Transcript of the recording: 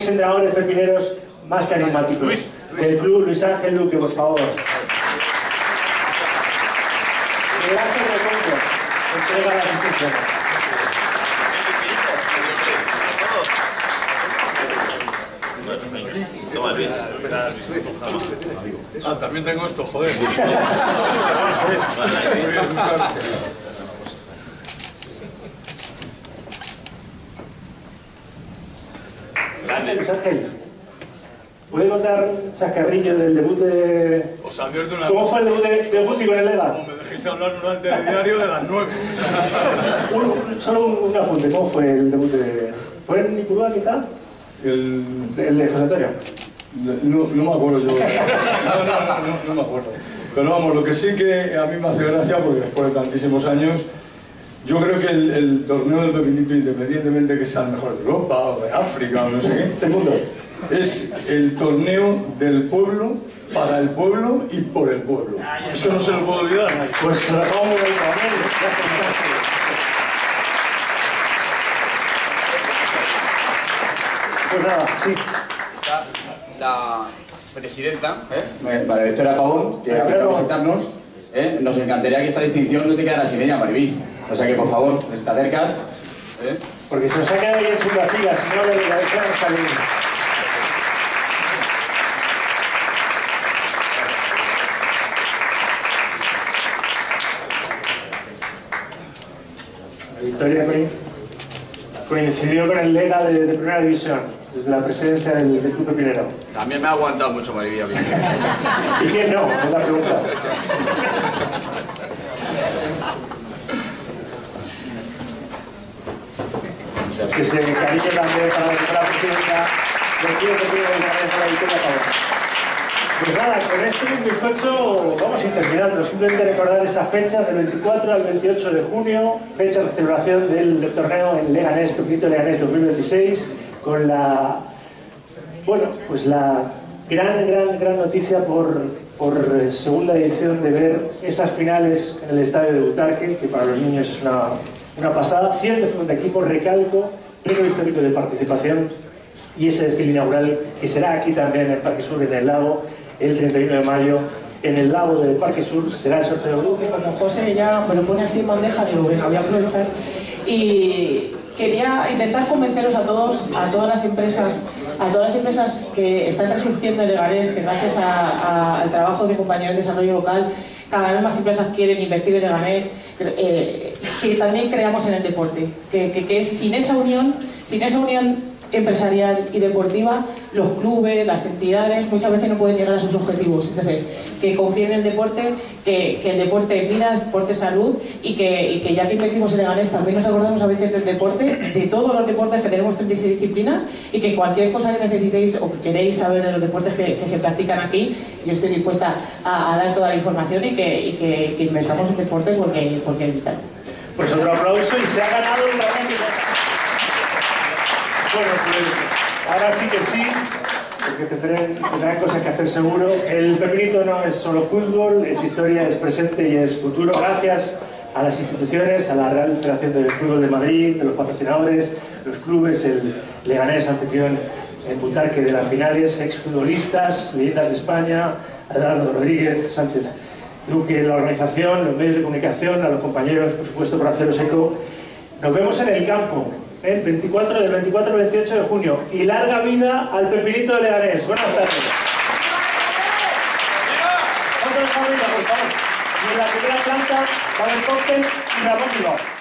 entrenadores pepineros más carismáticos del club, Luis Ángel Luque, por favor. Miguel Ángel Reconco, entrega la asistencia. Toma, Luis. Ah, también tengo esto, joder. Gracias, Luis Ángel. ¿Puede contar un chascarrillo del debut de... Os advierto una ¿Cómo fue el debut de Guti con el Lega? Como me dejéis hablar un telediario de las 9. Solo un apunte, ¿cómo fue el debut de...? ¿Fue en Ipurúa, quizá? ¿El de José Antonio? No me acuerdo yo. No me acuerdo. Pero vamos, lo que sí que a mí me hace gracia, porque después de tantísimos años, yo creo que el torneo del Pepinito, independientemente que sea el mejor de Europa o de África o no sé qué, Del mundo. es el torneo del pueblo, para el pueblo y por el pueblo. Eso no se lo puedo olvidar a nadie. Pues se lo acabamos de ver también. Pues nada, sí. La presidenta, María Victoria Pavón, que va a presentarnos. Nos encantaría que esta distinción no te quedara sin ella, Mariví. O sea que, por favor, si te acercas. Porque se nos ha quedado ahí en segunda fila, si no, la declaración está bien. Victoria coincidió con el Lega de primera división, desde la presidencia del club pepinero. También me ha aguantado mucho, Mariví. ¿Y quién no? Es la pregunta. Que se cariñe también para la presidenta del club pepinero de la Victoria Pavón. Pues nada, con este bizcocho vamos a ir terminando. Simplemente recordar esa fecha del 24 al 28 de junio, fecha de celebración del torneo en Leganés, Pepinito Leganés 2026, con la, bueno, pues la gran noticia por segunda edición de ver esas finales en el estadio de Butarque, que para los niños es una pasada. 150 equipos, recalco, récord histórico de participación, y ese desfile inaugural que será aquí también en el Parque Sur, en el lago, el 31 de mayo, en el lago del Parque Sur, será el sorteo de grupo. Como José ya me lo pone así en bandeja, digo, venga, voy a aprovechar. Y quería intentar convenceros a todas las empresas que están resurgiendo en Leganés, que gracias al trabajo de mi compañero de desarrollo local, cada vez más empresas quieren invertir en Leganés, que también creamos en el deporte, que es sin esa unión empresarial y deportiva, los clubes, las entidades muchas veces no pueden llegar a sus objetivos. Entonces, que confíen en el deporte, que el deporte vida, el deporte salud, y que ya que invertimos en Leganés también nos acordamos a veces del deporte, de todos los deportes, que tenemos 36 disciplinas, y que cualquier cosa que necesitéis o queréis saber de los deportes que se practican aquí, yo estoy dispuesta a dar toda la información y que invertamos en deporte porque es vital. Pues otro aplauso, y se ha ganado un dramático. Bueno, pues ahora sí que sí, porque tendrán cosas que hacer seguro. El Pepinito no es solo fútbol, es historia, es presente y es futuro. Gracias a las instituciones, a la Real Federación de Fútbol de Madrid, de los patrocinadores, los clubes, el Leganés anfitrión en Butarque de las finales, exfutbolistas, leyendas de España, Adelardo Rodríguez, Sánchez Luque, la organización, los medios de comunicación, a los compañeros, por supuesto, por haceros eco. Nos vemos en el campo. Del 24 al 28 de junio. Y larga vida al Pepinito de Leganés. Buenas tardes. Otra familia, por favor. Y en la primera planta va a haber cóctel y Ramón Bilbao.